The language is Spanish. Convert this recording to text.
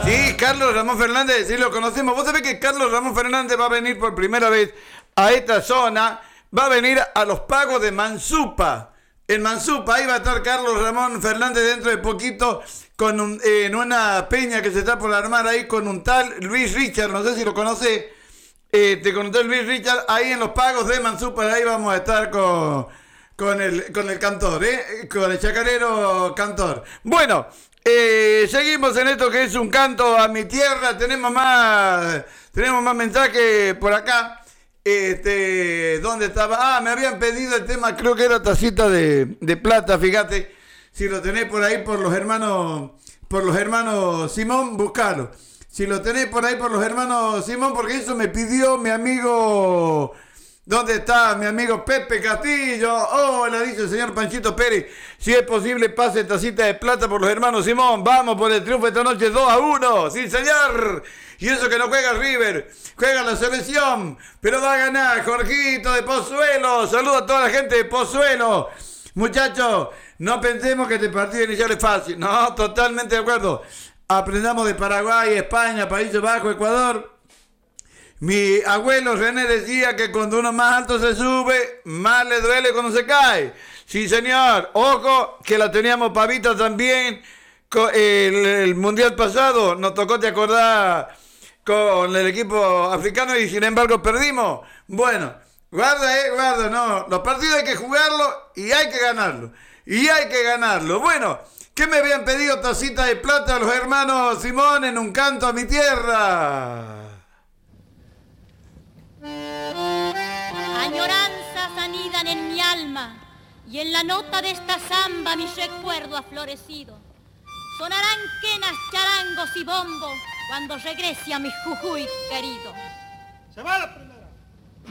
Sí, Carlos Ramón Fernández, sí lo conocemos. Vos sabés que Carlos Ramón Fernández va a venir por primera vez a esta zona, va a venir a los pagos de Mansupa. En Mansupa, ahí va a estar Carlos Ramón Fernández dentro de poquito en una peña que se está por armar ahí con un tal Luis Richard, no sé si lo conoce. Te conté Luis Richard, ahí en los pagos de Mansupa, ahí vamos a estar con el cantor, con el chacarero cantor. Bueno, seguimos en esto que es un canto a mi tierra. Tenemos más mensajes por acá. ¿Dónde estaba? Me habían pedido el tema, creo que era Tacita de Plata, fíjate, si lo tenés por ahí por los hermanos Simón, buscalo. Si lo tenés por ahí por los hermanos Simón, porque eso me pidió mi amigo. ¿Dónde está mi amigo Pepe Castillo? Le dice el señor Panchito Pérez. Si es posible, pase Tacita de Plata por los hermanos Simón. Vamos por el triunfo esta noche 2-1. ¡Sí, señor! Y eso que no juega River, juega la selección. Pero va a ganar Jorgito de Pozuelo. Saludo a toda la gente de Pozuelo. Muchachos, no pensemos que este partido inicial es fácil. No, totalmente de acuerdo. Aprendamos de Paraguay, España, Países Bajos, Ecuador. Mi abuelo René decía que cuando uno más alto se sube, más le duele cuando se cae. Sí, señor. Ojo, que la teníamos pavita también. El mundial pasado nos tocó, ¿te acordás? Con el equipo africano y sin embargo perdimos. Bueno, guarda, no. Los partidos hay que jugarlos y hay que ganarlo. Bueno, ¿qué me habían pedido Tacita de Plata los hermanos Simón en un canto a mi tierra? Añoranzas anidan en mi alma y en la nota de esta samba mi recuerdo ha florecido. Sonarán quenas, charangos y bombos cuando regrese a mi Jujuy querido. Se va la